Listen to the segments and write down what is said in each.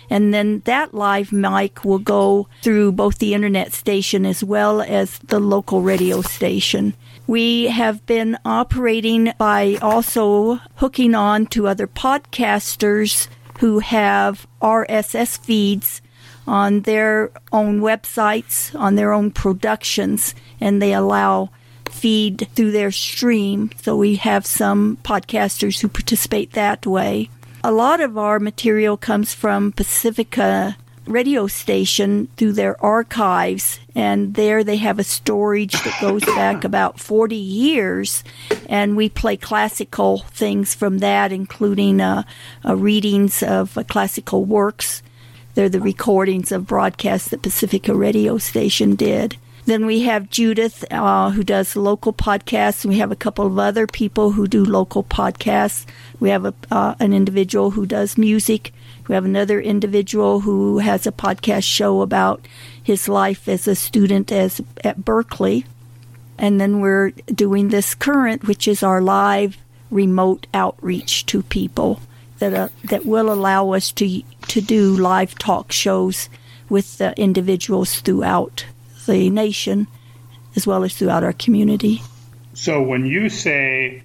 And then that live mic will go through both the internet station as well as the local radio station. We have been operating by also hooking on to other podcasters who have RSS feeds on their own websites, on their own productions, and they allow feed through their stream. So we have some podcasters who participate that way. A lot of our material comes from Pacifica radio station through their archives, and there they have a storage that goes back about 40 years, and we play classical things from that, including readings of classical works. They're the recordings of broadcasts that Pacifica radio station did. Then we have Judith, who does local podcasts. We have a couple of other people who do local podcasts. We have an individual who does music. We have another individual who has a podcast show about his life as a student at Berkeley. And then we're doing this current, which is our live remote outreach to people that will allow us to do live talk shows with individuals throughout the nation as well as throughout our community. So when you say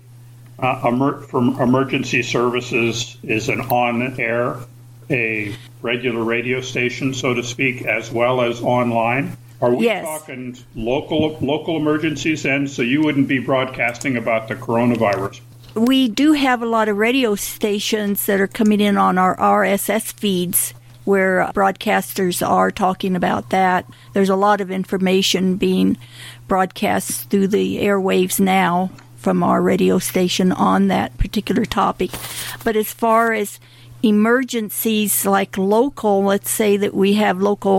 from emergency services is an on-air, a regular radio station, so to speak, as well as online, are we talking local emergencies then? So you wouldn't be broadcasting about the coronavirus? We do have a lot of radio stations that are coming in on our RSS feeds where broadcasters are talking about that. There's a lot of information being broadcast through the airwaves now from our radio station on that particular topic. But as far as emergencies like local, let's say that we have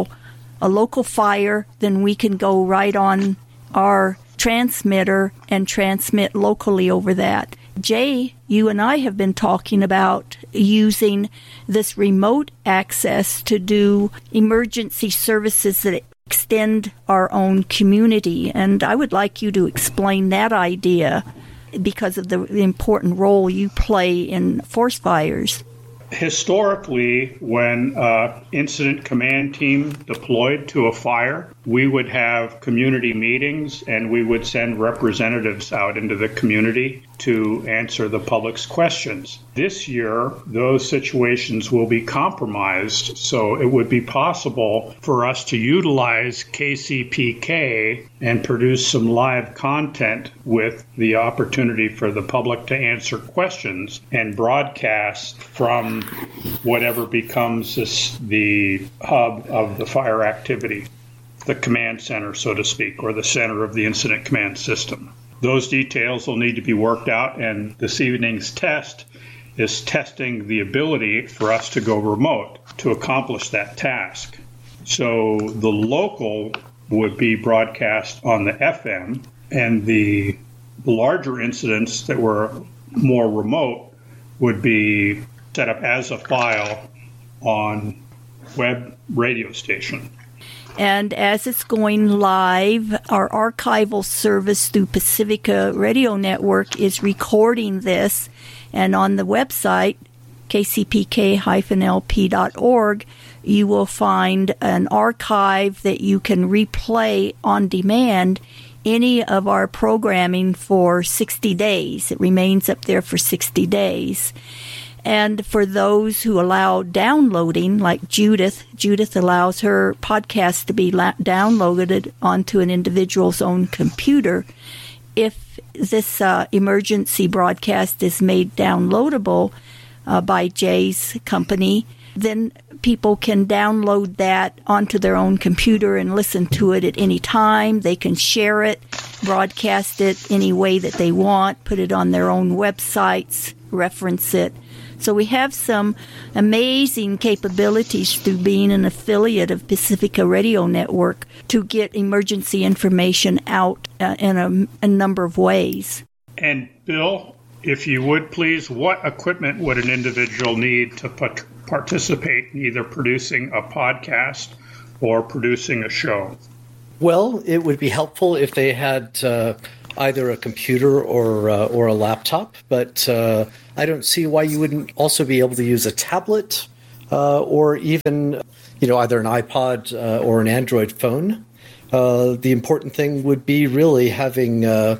a local fire, then we can go right on our transmitter and transmit locally over that. Jay, you and I have been talking about using this remote access to do emergency services that extend our own community. And I would like you to explain that idea because of the important role you play in forest fires. Historically, when an incident command team deployed to a fire, we would have community meetings and we would send representatives out into the community to answer the public's questions. This year, those situations will be compromised, so it would be possible for us to utilize KCPK and produce some live content with the opportunity for the public to answer questions and broadcast from whatever becomes the hub of the fire activity, the command center, so to speak, or the center of the incident command system. Those details will need to be worked out, and this evening's test is testing the ability for us to go remote to accomplish that task. So the local would be broadcast on the FM, and the larger incidents that were more remote would be set up as a file on web radio station. And as it's going live, our archival service through Pacifica Radio Network is recording this. And on the website, kcpk-lp.org, you will find an archive that you can replay on demand any of our programming for 60 days. It remains up there for 60 days. And for those who allow downloading, like Judith allows her podcast to be downloaded onto an individual's own computer. If this emergency broadcast is made downloadable by Jay's company, then people can download that onto their own computer and listen to it at any time. They can share it, broadcast it any way that they want, put it on their own websites, reference it. So we have some amazing capabilities through being an affiliate of Pacifica Radio Network to get emergency information out in a number of ways. And Bill, if you would please, what equipment would an individual need to participate in either producing a podcast or producing a show? Well, it would be helpful if they had either a computer or a laptop, but I don't see why you wouldn't also be able to use a tablet or even, either an iPod or an Android phone. The important thing would be really having a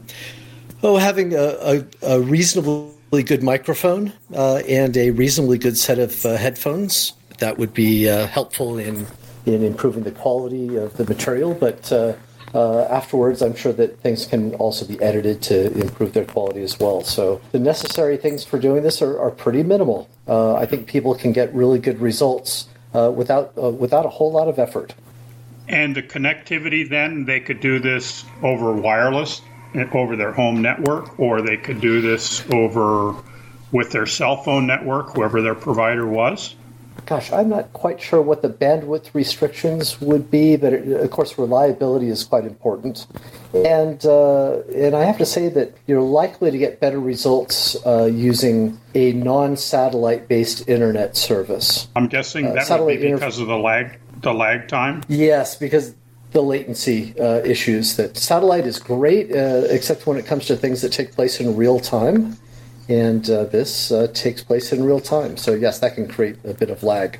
reasonably good microphone and a reasonably good set of headphones. That would be helpful in improving the quality of the material, but afterwards I'm sure that things can also be edited to improve their quality as well. So the necessary things for doing this are pretty minimal. I think people can get really good results without a whole lot of effort. And the connectivity, then, they could do this over wireless, over their home network, or they could do this over with their cell phone network, whoever their provider was? Gosh, I'm not quite sure what the bandwidth restrictions would be, but of course reliability is quite important. And I have to say that you're likely to get better results using a non-satellite based internet service. I'm guessing that would be because of the lag time? Yes, because the latency issues. That satellite is great, except when it comes to things that take place in real time. And this takes place in real time. So, yes, that can create a bit of lag.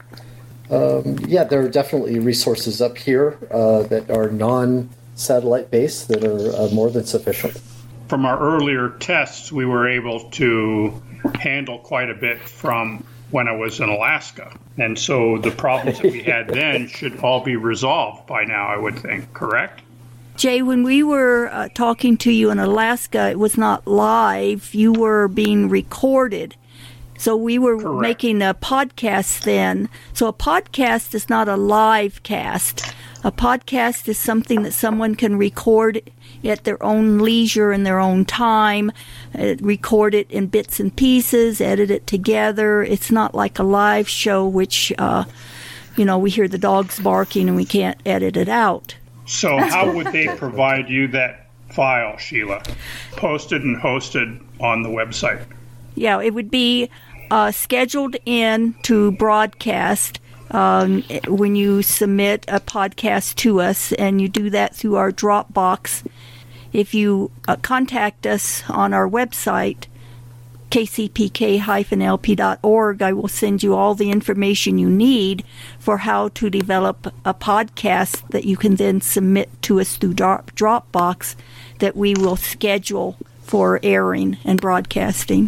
There are definitely resources up here that are non-satellite based that are more than sufficient. From our earlier tests, we were able to handle quite a bit from when I was in Alaska. And so the problems that we had then should all be resolved by now, I would think, correct? Jay, when we were talking to you in Alaska, it was not live. You were being recorded. So we were Correct. Making a podcast then. So a podcast is not a live cast. A podcast is something that someone can record at their own leisure in their own time, record it in bits and pieces, edit it together. It's not like a live show, which, we hear the dogs barking and we can't edit it out. So how would they provide you that file, Sheila? Posted and hosted on the website? Yeah, it would be scheduled in to broadcast when you submit a podcast to us, and you do that through our Dropbox. If you contact us on our website, kcpk-lp.org, I will send you all the information you need for how to develop a podcast that you can then submit to us through Dropbox that we will schedule for airing and broadcasting.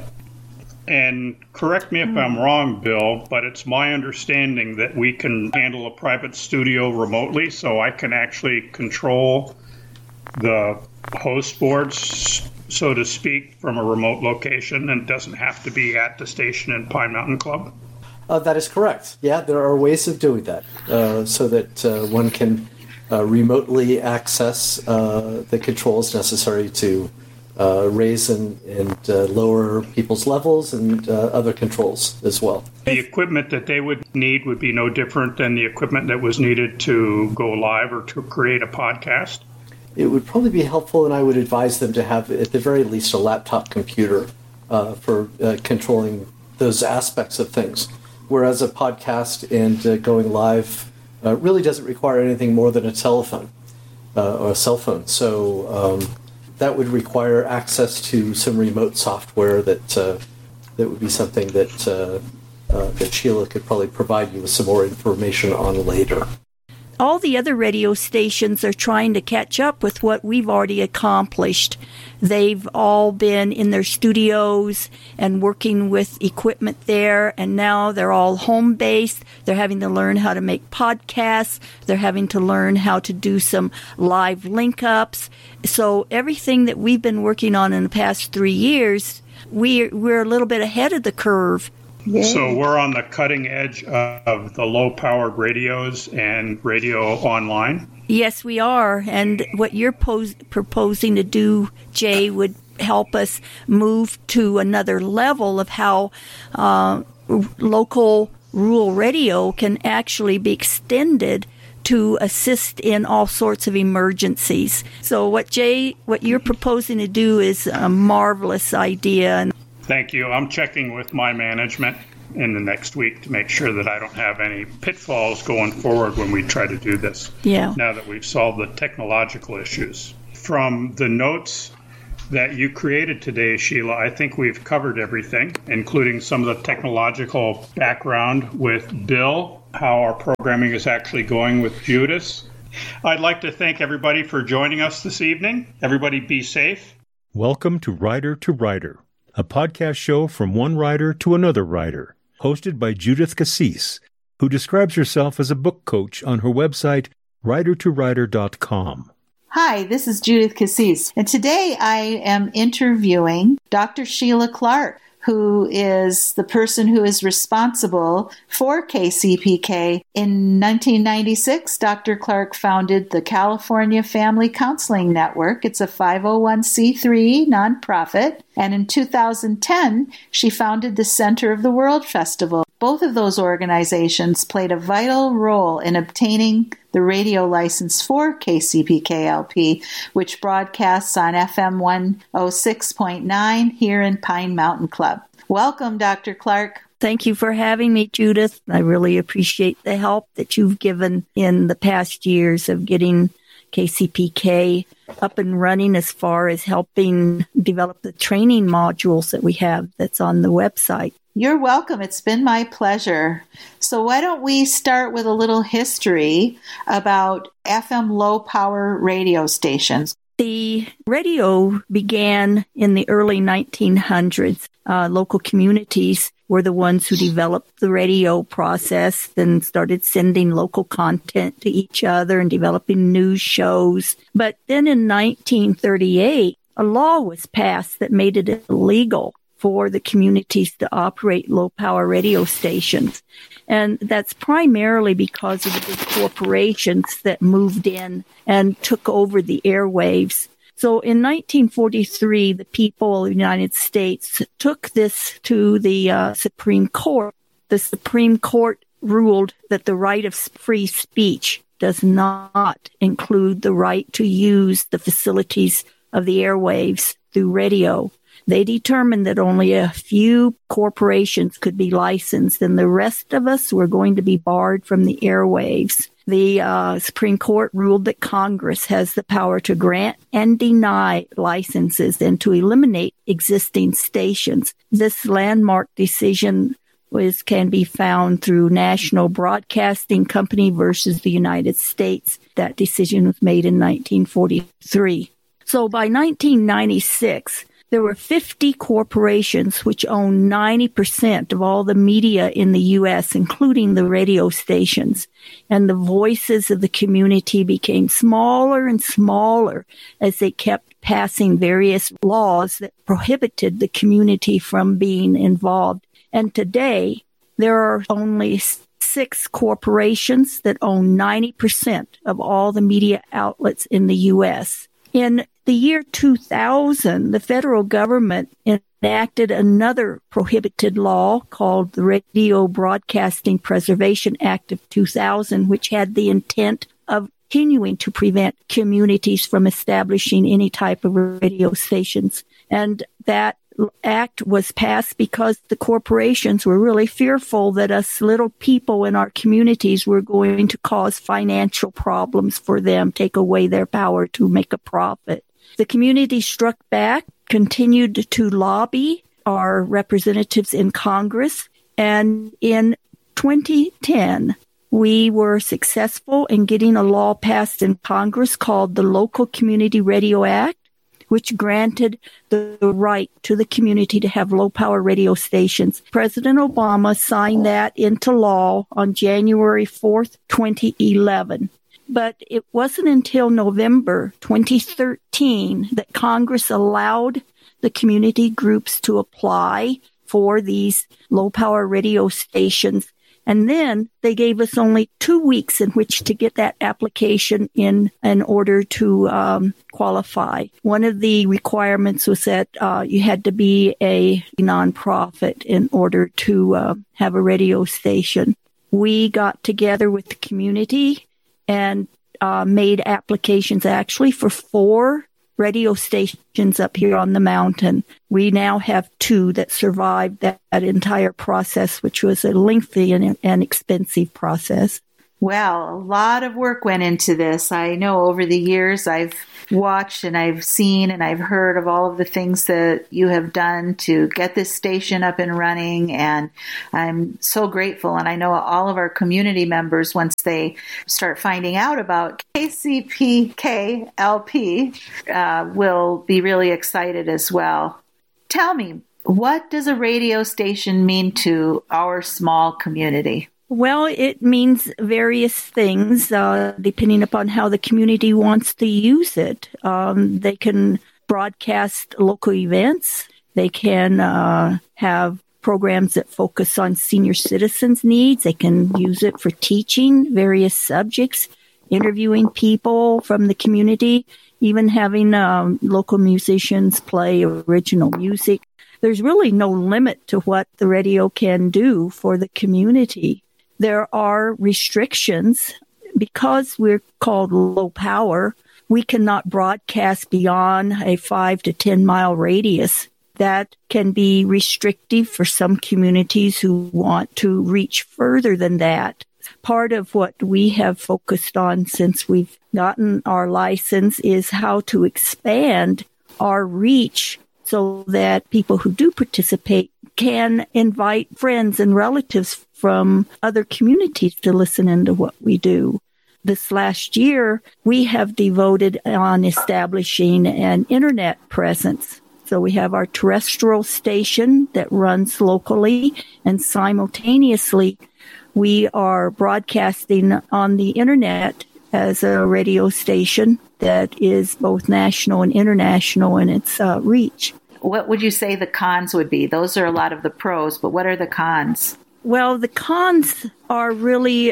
And correct me if I'm wrong, Bill, but it's my understanding that we can handle a private studio remotely, so I can actually control the host boards, so to speak, from a remote location, and it doesn't have to be at the station in Pine Mountain Club? That is correct. Yeah, there are ways of doing that so that one can remotely access the controls necessary to raise and lower people's levels and other controls as well. The equipment that they would need would be no different than the equipment that was needed to go live or to create a podcast? It would probably be helpful, and I would advise them to have, at the very least, a laptop computer for controlling those aspects of things. Whereas a podcast and going live really doesn't require anything more than a telephone or a cell phone. So that would require access to some remote software that would be something that Sheila could probably provide you with some more information on later. All the other radio stations are trying to catch up with what we've already accomplished. They've all been in their studios and working with equipment there, and now they're all home-based. They're having to learn how to make podcasts. They're having to learn how to do some live link-ups. So everything that we've been working on in the past 3 years, we're a little bit ahead of the curve. Yay. So we're on the cutting edge of the low-powered radios and radio online? Yes, we are. And what you're proposing to do, Jay, would help us move to another level of how local rural radio can actually be extended to assist in all sorts of emergencies. So what you're proposing to do is a marvelous idea. Thank you. I'm checking with my management in the next week to make sure that I don't have any pitfalls going forward when we try to do this. Yeah. Now that we've solved the technological issues. From the notes that you created today, Sheila. I think we've covered everything, including some of the technological background with Bill, how our programming is actually going with Judith. I'd like to thank everybody for joining us this evening. Everybody be safe. Welcome to Writer, a podcast show from one writer to another writer, hosted by Judith Cassis, who describes herself as a book coach on her website, writertowriter.com. Hi, this is Judith Cassis, and today I am interviewing Dr. Sheila Clark, who is the person who is responsible for KCPK. In 1996, Dr. Clark founded the California Family Counseling Network. It's a 501c3 nonprofit. And in 2010, she founded the Center of the World Festival. Both of those organizations played a vital role in obtaining the radio license for KCPK-LP, which broadcasts on FM 106.9 here in Pine Mountain Club. Welcome, Dr. Clark. Thank you for having me, Judith. I really appreciate the help that you've given in the past years of getting KCPK up and running, as far as helping develop the training modules that we have that's on the website. You're welcome. It's been my pleasure. So why don't we start with a little history about FM low power radio stations? The radio began in the early 1900s. Local communities were the ones who developed the radio process and started sending local content to each other and developing news shows. But then in 1938, a law was passed that made it illegal for the communities to operate low-power radio stations. And that's primarily because of the big corporations that moved in and took over the airwaves. So in 1943, the people of the United States took this to the Supreme Court. The Supreme Court ruled that the right of free speech does not include the right to use the facilities of the airwaves through radio. They determined that only a few corporations could be licensed, and the rest of us were going to be barred from the airwaves. The Supreme Court ruled that Congress has the power to grant and deny licenses and to eliminate existing stations. This landmark decision can be found through National Broadcasting Company versus the United States. That decision was made in 1943. So by 1996, there were 50 corporations which own 90% of all the media in the U.S., including the radio stations. And the voices of the community became smaller and smaller as they kept passing various laws that prohibited the community from being involved. And today, there are only 6 corporations that own 90% of all the media outlets in the U.S. In the year 2000, the federal government enacted another prohibited law called the Radio Broadcasting Preservation Act of 2000, which had the intent of continuing to prevent communities from establishing any type of radio stations. And that act was passed because the corporations were really fearful that us little people in our communities were going to cause financial problems for them, take away their power to make a profit. The community struck back, continued to lobby our representatives in Congress, and in 2010, we were successful in getting a law passed in Congress called the Local Community Radio Act, which granted the right to the community to have low-power radio stations. President Obama signed that into law on January 4th, 2011. But it wasn't until November 2013 that Congress allowed the community groups to apply for these low-power radio stations. And then they gave us only 2 weeks in which to get that application in order to qualify. One of the requirements was that you had to be a nonprofit in order to have a radio station. We got together with the community and made applications actually for 4 radio stations up here on the mountain. We now have 2 that survived that entire process, which was a lengthy and expensive process. Well, a lot of work went into this. I know over the years I've watched and I've seen and I've heard of all of the things that you have done to get this station up and running, and I'm so grateful. And I know all of our community members, once they start finding out about KCPK LP, will be really excited as well. Tell me, what does a radio station mean to our small community? Well, it means various things depending upon how the community wants to use it. They can broadcast local events. They can have programs that focus on senior citizens' needs. They can use it for teaching various subjects, interviewing people from the community, even having local musicians play original music. There's really no limit to what the radio can do for the community. There are restrictions. Because we're called low power, we cannot broadcast beyond a 5 to 10 mile radius. That can be restrictive for some communities who want to reach further than that. Part of what we have focused on since we've gotten our license is how to expand our reach so that people who do participate can invite friends and relatives from other communities to listen into what we do. This last year, we have devoted on establishing an internet presence. So we have our terrestrial station that runs locally, and simultaneously we are broadcasting on the internet as a radio station that is both national and international in its reach. What would you say the cons would be? Those are a lot of the pros, but what are the cons? Well, the cons are really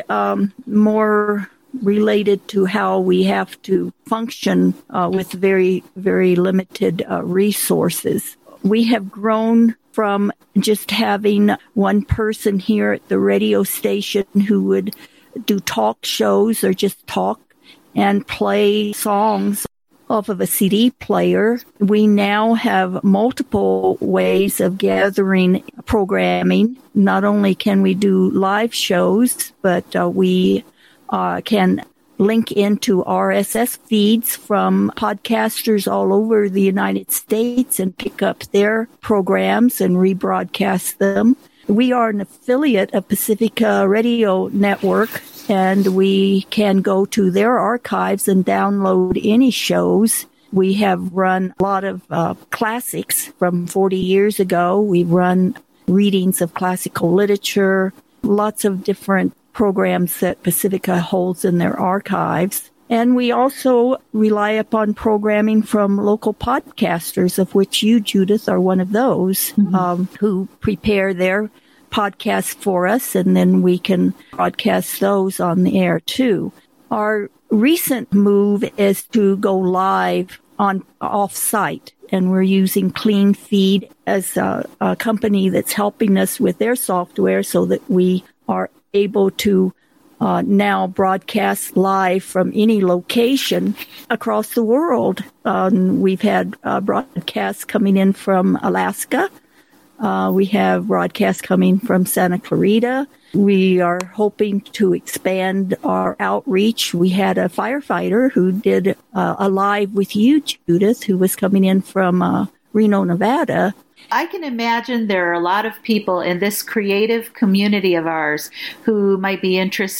more related to how we have to function with very, very limited resources. We have grown from just having one person here at the radio station who would do talk shows or just talk and play songs off of a CD player. We now have multiple ways of gathering programming. Not only can we do live shows, but we can link into RSS feeds from podcasters all over the United States and pick up their programs and rebroadcast them. We are an affiliate of Pacifica Radio Network, and we can go to their archives and download any shows. We have run a lot of classics from 40 years ago. We've run readings of classical literature, lots of different programs that Pacifica holds in their archives. And we also rely upon programming from local podcasters, of which you, Judith, are one of those, who prepare their podcasts for us, and then we can broadcast those on the air too. Our recent move is to go live on off-site, and we're using Clean Feed as a company that's helping us with their software so that we are able to now broadcast live from any location across the world. We've had broadcasts coming in from Alaska. We have broadcasts coming from Santa Clarita. We are hoping to expand our outreach. We had a firefighter who did a live with you, Judith, who was coming in from Reno, Nevada. I can imagine there are a lot of people in this creative community of ours who might be interested